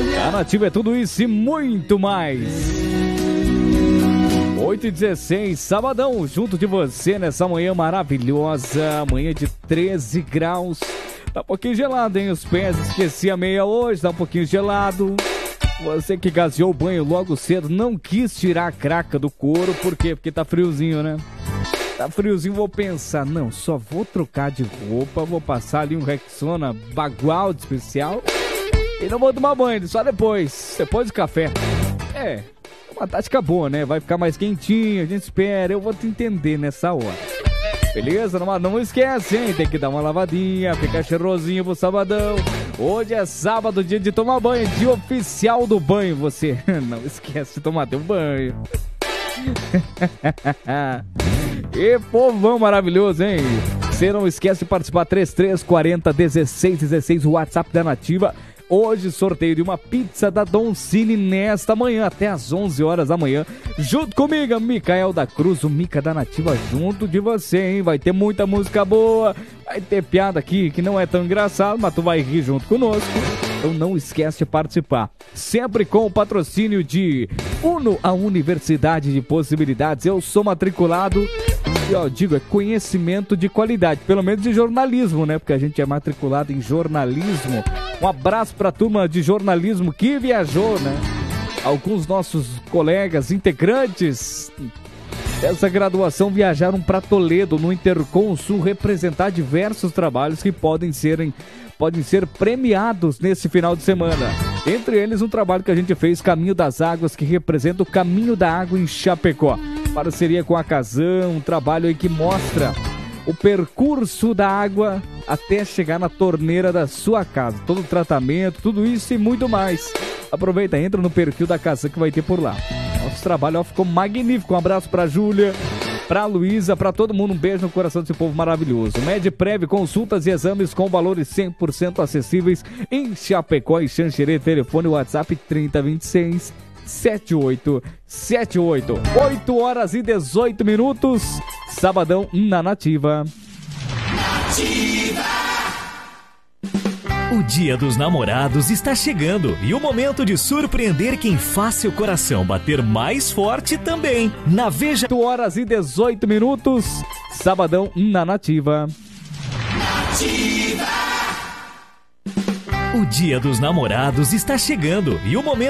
A Nativa é tudo isso e muito mais. 8h16, sabadão, junto de você nessa manhã maravilhosa. Manhã de 13 graus. Tá um pouquinho gelado, hein? Os pés, esqueci a meia hoje, tá um pouquinho gelado. Você que gaseou o banho logo cedo, não quis tirar a craca do couro. Por quê? Porque tá friozinho, né? Tá friozinho, vou pensar, não, só vou trocar de roupa, vou passar ali um Rexona Bagual de especial e não vou tomar banho, só depois do café. É uma tática boa, né? Vai ficar mais quentinho, a gente espera, eu vou te entender nessa hora. Beleza? Não esquece, hein? Tem que dar uma lavadinha, ficar cheirosinho pro sabadão. Hoje é sábado, dia de tomar banho, dia oficial do banho. Você não esquece de tomar teu banho. E povão maravilhoso, hein? Você não esquece de participar, 3340-1616, o WhatsApp da Nativa. Hoje, sorteio de uma pizza da Don Cine nesta manhã, até às 11 horas da manhã. Junto comigo, Micael da Cruz, o Mica da Nativa, junto de você, hein? Vai ter muita música boa, vai ter piada aqui que não é tão engraçado, mas tu vai rir junto conosco. Então não esquece de participar. Sempre com o patrocínio de Uno, a Universidade de Possibilidades. Eu sou matriculado e eu digo, é conhecimento de qualidade, pelo menos de jornalismo, né? Porque a gente é matriculado em jornalismo. Um abraço para a turma de jornalismo que viajou, né? Alguns nossos colegas, integrantes dessa graduação viajaram para Toledo, no Interconsul, representar diversos trabalhos que podem ser premiados nesse final de semana. Entre eles, um trabalho que a gente fez, Caminho das Águas, que representa o Caminho da Água em Chapecó. Parceria com a Casam, um trabalho aí que mostra o percurso da água até chegar na torneira da sua casa. Todo o tratamento, tudo isso e muito mais. Aproveita, entra no perfil da Casam que vai ter por lá. Nosso trabalho ficou magnífico. Um abraço pra Júlia, pra Luísa, pra todo mundo. Um beijo no coração desse povo maravilhoso. Medprev, consultas e exames com valores 100% acessíveis em Chapecó e Xanxerê. Telefone WhatsApp 3026-7878. 8h18, sabadão na Nativa. O Dia dos Namorados está chegando e o momento de surpreender quem faz seu coração bater mais forte também. Na Veja. 8h18, sabadão na Nativa. O Dia dos Namorados está chegando e o momento